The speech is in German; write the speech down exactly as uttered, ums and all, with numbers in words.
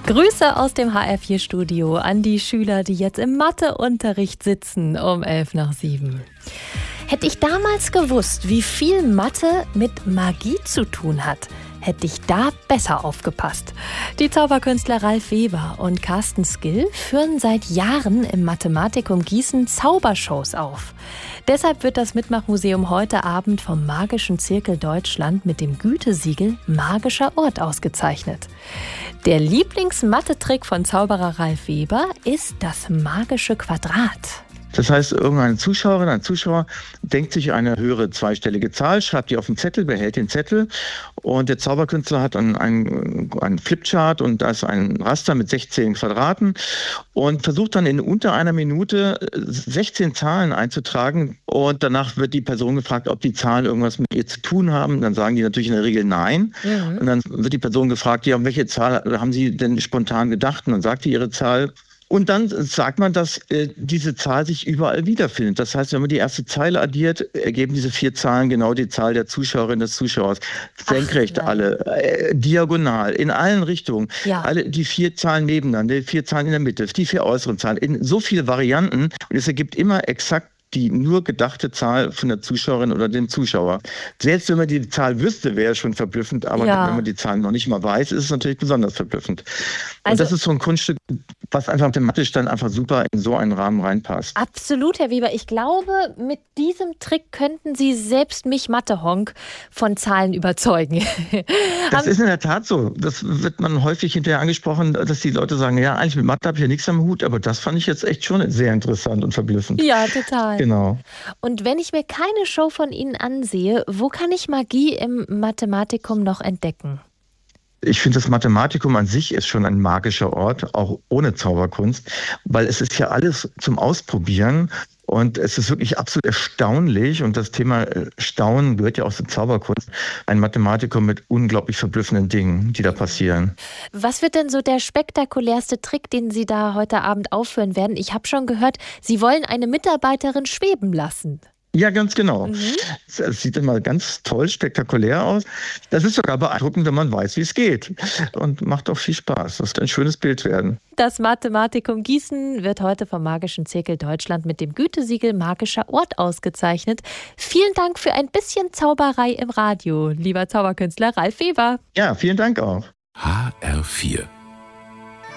Grüße aus dem H R vier Studio an die Schüler, die jetzt im Matheunterricht sitzen, um elf nach sieben. Hätte ich damals gewusst, wie viel Mathe mit Magie zu tun hat, hätte ich da besser aufgepasst. Die Zauberkünstler Ralf Weber und Carsten Skill führen seit Jahren im Mathematikum Gießen Zaubershows auf. Deshalb wird das Mitmachmuseum heute Abend vom Magischen Zirkel Deutschland mit dem Gütesiegel Magischer Ort ausgezeichnet. Der Lieblings-Mathe-Trick von Zauberer Ralf Weber ist das magische Quadrat. Das heißt, irgendeine Zuschauerin, ein Zuschauer denkt sich eine höhere zweistellige Zahl, schreibt die auf den Zettel, behält den Zettel und der Zauberkünstler hat einen, einen, einen Flipchart und da ist ein Raster mit sechzehn Quadraten und versucht dann in unter einer Minute sechzehn Zahlen einzutragen und danach wird die Person gefragt, ob die Zahlen irgendwas mit ihr zu tun haben. Dann sagen die natürlich in der Regel nein. Mhm. Und dann wird die Person gefragt, ja, um welche Zahl haben Sie denn spontan gedacht? Und dann sagt die ihre Zahl. Und dann sagt man, dass äh, diese Zahl sich überall wiederfindet. Das heißt, wenn man die erste Zeile addiert, ergeben diese vier Zahlen genau die Zahl der Zuschauerin, des Zuschauers. Senkrecht Ach, alle, äh, diagonal, in allen Richtungen. Ja. Alle die vier Zahlen nebeneinander, die vier Zahlen in der Mitte, die vier äußeren Zahlen, in so viele Varianten. Und es ergibt immer exakt die nur gedachte Zahl von der Zuschauerin oder dem Zuschauer. Selbst wenn man die Zahl wüsste, wäre es schon verblüffend, aber ja. wenn man die Zahl noch nicht mal weiß, ist es natürlich besonders verblüffend. Also, und das ist so ein Kunststück, was einfach thematisch dann einfach super in so einen Rahmen reinpasst. Absolut, Herr Weber. Ich glaube, mit diesem Trick könnten Sie selbst mich Mathe-Honk von Zahlen überzeugen. Das ist in der Tat so. Das wird man häufig hinterher angesprochen, dass die Leute sagen, ja, eigentlich mit Mathe habe ich ja nichts am Hut, aber das fand ich jetzt echt schon sehr interessant und verblüffend. Ja, total. Genau. Und wenn ich mir keine Show von Ihnen ansehe, wo kann ich Magie im Mathematikum noch entdecken? Ich finde, das Mathematikum an sich ist schon ein magischer Ort, auch ohne Zauberkunst, weil es ist ja alles zum Ausprobieren. Und es ist wirklich absolut erstaunlich. Und das Thema Staunen gehört ja auch zur Zauberkunst. Ein Mathematikum mit unglaublich verblüffenden Dingen, die da passieren. Was wird denn so der spektakulärste Trick, den Sie da heute Abend aufführen werden? Ich habe schon gehört, Sie wollen eine Mitarbeiterin schweben lassen. Ja, ganz genau. Mhm. Das sieht immer ganz toll, spektakulär aus. Das ist sogar beeindruckend, wenn man weiß, wie es geht. Und macht auch viel Spaß. Das wird ein schönes Bild werden. Das Mathematikum Gießen wird heute vom Magischen Zirkel Deutschland mit dem Gütesiegel Magischer Ort ausgezeichnet. Vielen Dank für ein bisschen Zauberei im Radio, lieber Zauberkünstler Ralf Weber. Ja, vielen Dank auch. H R vier